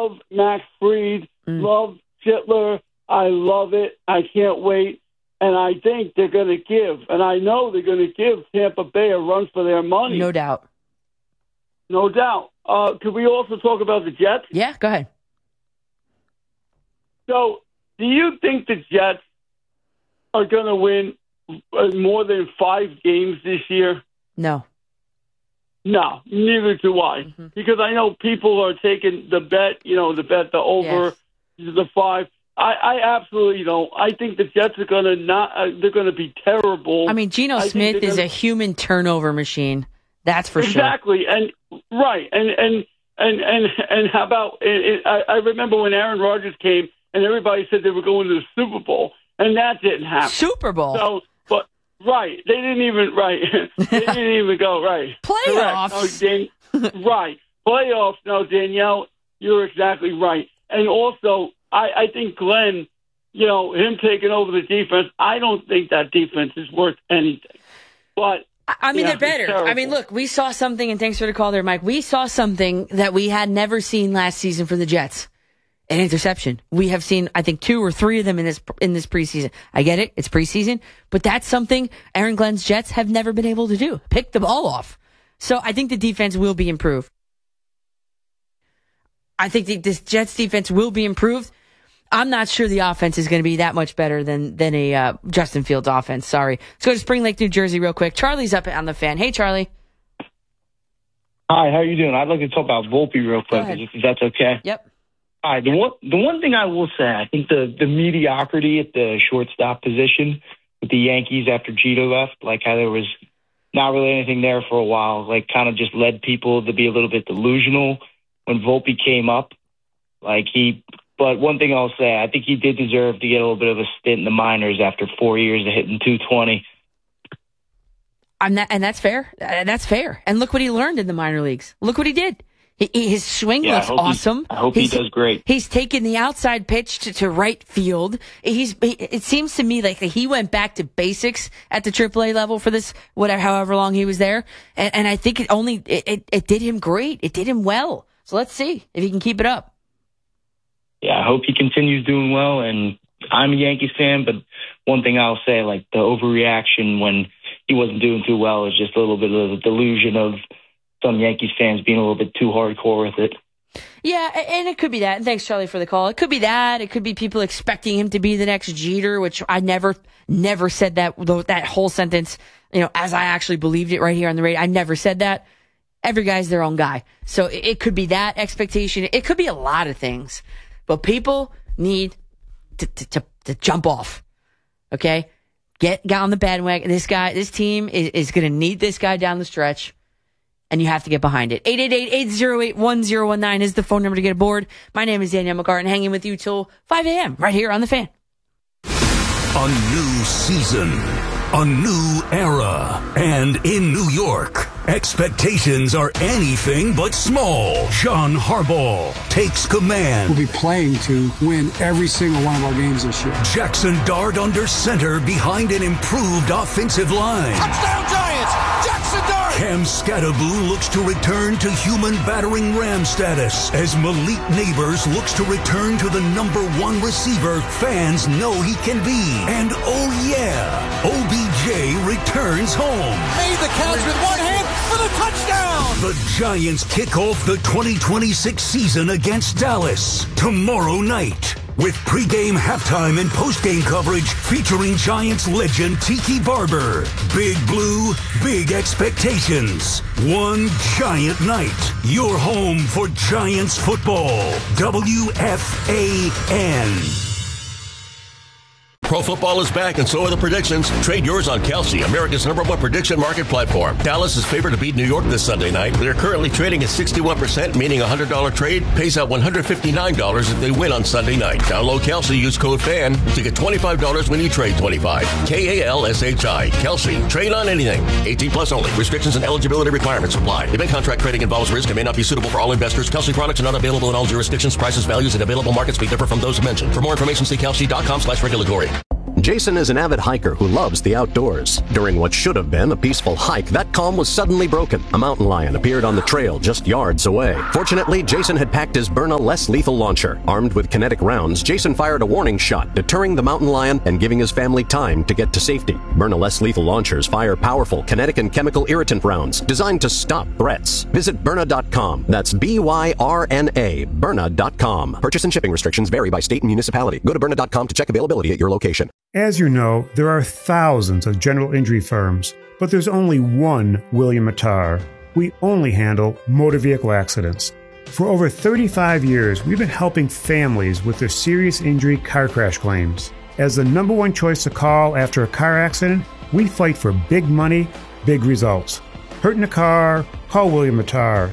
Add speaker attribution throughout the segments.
Speaker 1: love Max Fried, love Sittler. I love it. I can't wait. And I think they're going to give, and I know they're going to give Tampa Bay a run for their money.
Speaker 2: No doubt.
Speaker 1: No doubt. Could we also talk about the Jets?
Speaker 2: Yeah, go ahead.
Speaker 1: So, do you think the Jets are going to win more than 5 games this year?
Speaker 2: No.
Speaker 1: No, neither do I. Mm-hmm. Because I know people are taking the bet, the over the 5. I absolutely don't. I think the Jets are going to they're going to be terrible.
Speaker 2: I mean, Geno Smith is a human turnover machine. That's for sure.
Speaker 1: Exactly. And right. And how about I remember when Aaron Rodgers came and everybody said they were going to the Super Bowl, and that didn't happen.
Speaker 2: Super Bowl.
Speaker 1: So, but right, they didn't even they didn't even go right.
Speaker 2: Playoffs.
Speaker 1: Right. Playoffs. No, Danielle, you're exactly right. And also, I think Glenn, him taking over the defense, I don't think that defense is worth anything. But
Speaker 2: I mean, they're better. I mean, look, we saw something, and thanks for the call there, Mike. We saw something that we had never seen last season for the Jets. An interception. We have seen, I think, 2 or 3 of them in this preseason. I get it. It's preseason. But that's something Aaron Glenn's Jets have never been able to do. Pick the ball off. So I think the defense will be improved. I think this Jets defense will be improved. I'm not sure the offense is going to be that much better than a Justin Fields offense. Sorry. Let's go to Spring Lake, New Jersey real quick. Charlie's up on the Fan. Hey, Charlie.
Speaker 3: Hi, how are you doing? I'd like to talk about Volpe real quick, if that's okay.
Speaker 2: Yep.
Speaker 3: All right, the one thing I will say, I think the mediocrity at the shortstop position with the Yankees after Jeter left, like how there was not really anything there for a while, like kind of just led people to be a little bit delusional when Volpe came up. But one thing I'll say, I think he did deserve to get a little bit of a stint in the minors after 4 years of hitting 220.
Speaker 2: And that's fair. That's fair. And look what he learned in the minor leagues. Look what he did. His swing looks awesome.
Speaker 3: I hope he does great.
Speaker 2: He's taken the outside pitch to right field. It seems to me like he went back to basics at the AAA level for this, however long he was there. And I think it did him great. It did him well. So let's see if he can keep it up.
Speaker 3: Yeah, I hope he continues doing well. And I'm a Yankees fan, but one thing I'll say, like the overreaction when he wasn't doing too well is just a little bit of the delusion of some Yankees fans being a little bit too hardcore with it.
Speaker 2: Yeah, and it could be that. And thanks, Charlie, for the call. It could be that. It could be people expecting him to be the next Jeter, which I never said that whole sentence, as I actually believed it right here on the radio. I never said that. Every guy's their own guy. So it could be that expectation. It could be a lot of things. But people need to jump off. Okay? Get on the bandwagon. This team is going to need this guy down the stretch. And you have to get behind it. 888-808-1019 is the phone number to get aboard. My name is Danielle McCartan, hanging with you till 5 a.m. right here on The Fan.
Speaker 4: A new season, a new era, and in New York, expectations are anything but small. John Harbaugh takes command.
Speaker 5: We'll be playing to win every single one of our games this year.
Speaker 4: Jackson Dart under center behind an improved offensive line.
Speaker 6: Touchdown Giants! Jackson Dart!
Speaker 4: Cam Scatterboo looks to return to human battering ram status as Malik Neighbors looks to return to the #1 receiver fans know he can be. And oh yeah, OBJ returns home.
Speaker 6: Made the catch with one hand for the touchdown!
Speaker 4: The Giants kick off the 2026 season against Dallas tomorrow night. With pregame, halftime, and postgame coverage featuring Giants legend Tiki Barber. Big Blue, big expectations. One giant night. Your home for Giants football. WFAN.
Speaker 7: Pro football is back, and so are the predictions. Trade yours on Kelsey, America's #1 prediction market platform. Dallas is favored to beat New York this Sunday night. They're currently trading at 61%, meaning a $100 trade pays out $159 if they win on Sunday night. Download Kelsey, use code FAN to get $25 when you trade 25. KALSHI. Kelsey. Trade on anything. 18 plus only. Restrictions and eligibility requirements apply. Event contract trading involves risk and may not be suitable for all investors. Kelsey products are not available in all jurisdictions. Prices, values, and available markets may differ from those mentioned. For more information, see kelsey.com/regulatory.
Speaker 8: Jason is an avid hiker who loves the outdoors. During what should have been a peaceful hike, that calm was suddenly broken. A mountain lion appeared on the trail just yards away. Fortunately, Jason had packed his Byrna less lethal launcher. Armed with kinetic rounds, Jason fired a warning shot, deterring the mountain lion and giving his family time to get to safety. Byrna less lethal launchers fire powerful kinetic and chemical irritant rounds designed to stop threats. Visit Byrna.com. That's Byrna, Byrna.com. Purchase and shipping restrictions vary by state and municipality. Go to Byrna.com to check availability at your location.
Speaker 9: As you know, there are thousands of general injury firms, but there's only one William Mattar. We only handle motor vehicle accidents. For over 35 years, we've been helping families with their serious injury car crash claims. As the number one choice to call after a car accident, we fight for big money, big results. Hurt in a car? Call William Mattar,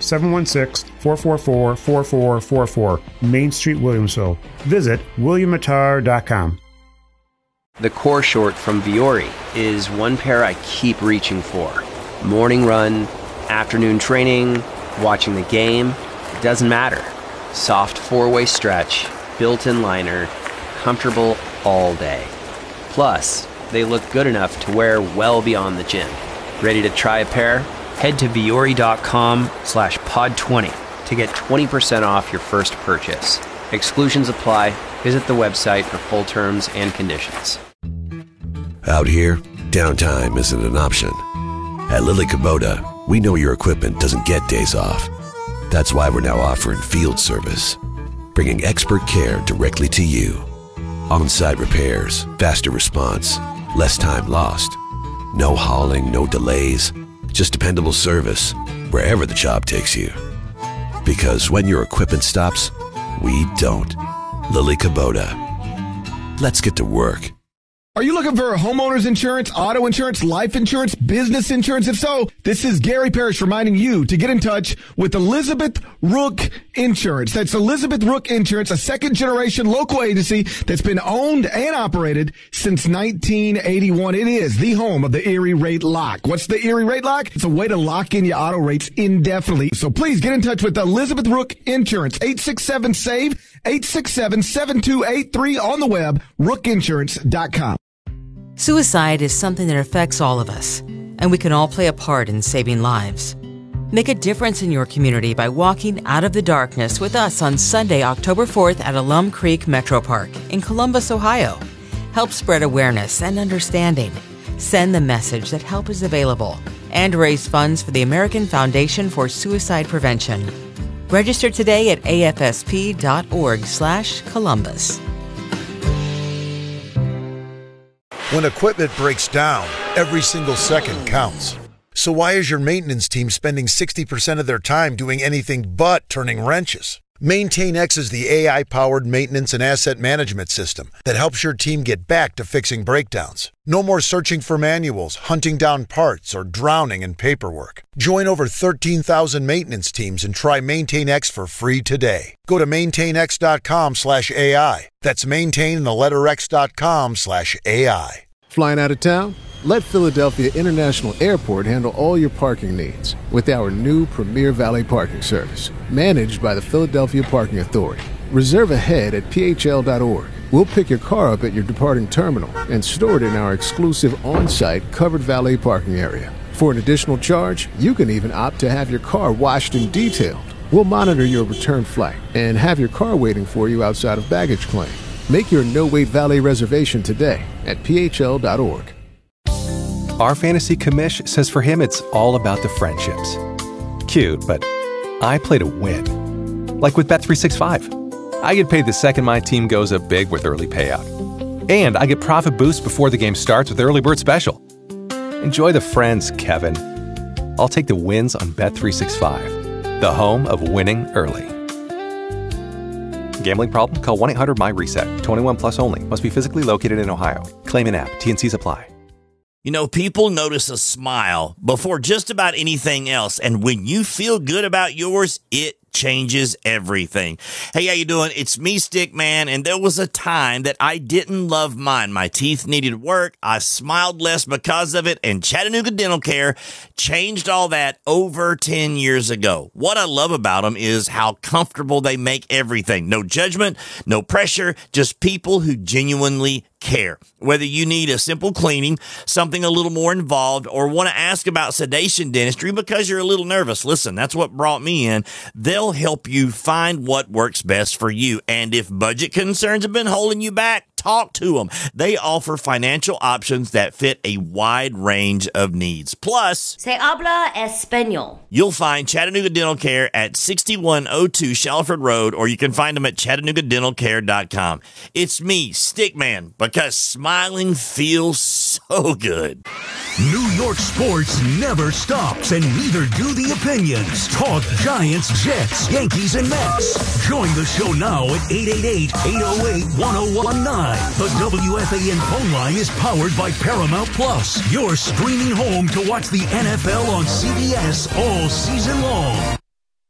Speaker 9: 716-444-4444, Main Street, Williamsville. Visit WilliamMattar.com.
Speaker 10: The core short from Vuori is one pair I keep reaching for. Morning run, afternoon training, watching the game, it doesn't matter. Soft four-way stretch, built-in liner, comfortable all day. Plus, they look good enough to wear well beyond the gym. Ready to try a pair? Head to Vuori.com/pod20 to get 20% off your first purchase. Exclusions apply. Visit the website for full terms and conditions.
Speaker 11: Out here, downtime isn't an option. At Lily Kubota, we know your equipment doesn't get days off. That's why we're now offering field service, bringing expert care directly to you. On-site repairs, faster response, less time lost. No hauling, no delays, just dependable service wherever the job takes you. Because when your equipment stops, we don't. Lily Kubota. Let's get to work.
Speaker 12: Are you looking for homeowners insurance, auto insurance, life insurance, business insurance? If so, this is Gary Parrish reminding you to get in touch with Elizabeth Rook Insurance. That's Elizabeth Rook Insurance, a second-generation local agency that's been owned and operated since 1981. It is the home of the Erie Rate Lock. What's the Erie Rate Lock? It's a way to lock in your auto rates indefinitely. So please get in touch with Elizabeth Rook Insurance, 867-SAVE, 867-7283 on the web, rookinsurance.com.
Speaker 13: Suicide is something that affects all of us, and we can all play a part in saving lives. Make a difference in your community by walking out of the darkness with us on Sunday, October 4th at Alum Creek Metro Park in Columbus, Ohio. Help spread awareness and understanding. Send the message that help is available and raise funds for the American Foundation for Suicide Prevention. Register today at afsp.org/Columbus.
Speaker 14: When equipment breaks down, every single second counts. So why is your maintenance team spending 60% of their time doing anything but turning wrenches? MaintainX is the AI-powered maintenance and asset management system that helps your team get back to fixing breakdowns. No more searching for manuals, hunting down parts, or drowning in paperwork. Join over 13,000 maintenance teams and try MaintainX for free today. Go to maintainx.com/AI. That's maintain and the letter x.com/AI.
Speaker 15: Flying out of town? Let Philadelphia International Airport handle all your parking needs with our new Premier Valet Parking Service, managed by the Philadelphia Parking Authority. Reserve ahead at phl.org. We'll pick your car up at your departing terminal and store it in our exclusive on-site covered valet parking area. For an additional charge, you can even opt to have your car washed and detailed. We'll monitor your return flight and have your car waiting for you outside of baggage claim. Make your no-wait valet reservation today at phl.org.
Speaker 16: Our fantasy commish says for him it's all about the friendships. Cute, but I play to win. Like with Bet365. I get paid the second my team goes up big with early payout. And I get profit boost before the game starts with Early Bird Special. Enjoy the friends, Kevin. I'll take the wins on Bet365, the home of winning early. Gambling problem? Call 1-800-MY-RESET. 21 plus only. Must be physically located in Ohio. Claim in app. T&Cs apply.
Speaker 17: You know, people notice a smile before just about anything else. And when you feel good about yours, it changes everything. Hey, how you doing? It's me, Stickman, and there was a time that I didn't love mine. My teeth needed work. I smiled less because of it, and Chattanooga Dental Care changed all that over 10 years ago. What I love about them is how comfortable they make everything. No judgment, no pressure, just people who genuinely care. Whether you need a simple cleaning, something a little more involved, or want to ask about sedation dentistry because you're a little nervous, listen, that's what brought me in. They'll help you find what works best for you. And if budget concerns have been holding you back, talk to them. They offer financial options that fit a wide range of needs. Plus,
Speaker 18: Se habla español.
Speaker 17: You'll find Chattanooga Dental Care at 6102 Shalford Road, or you can find them at ChattanoogaDentalCare.com. It's me, Stickman, because smiling feels so good.
Speaker 4: New York sports never stops, and neither do the opinions. Talk Giants, Jets, Yankees, and Mets. Join the show now at 888-808-1019. The WFAN phone line is powered by Paramount Plus, your streaming home to watch the NFL on CBS all season long.